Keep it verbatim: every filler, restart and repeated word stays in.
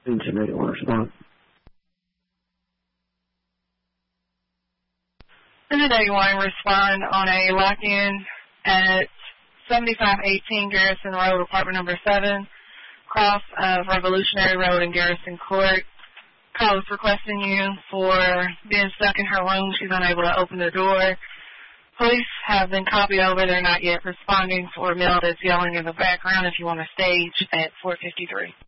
Intimate or response. This is A one, respond on a lock-in at seventy-five eighteen Garrison Road, apartment number seven, cross of Revolutionary Road in Garrison Court. Call is requesting you for being stuck in her room. She's unable to open the door. Police have been copied over. They're not yet responding for a male that's yelling in the background if you want to stage at four fifty-three.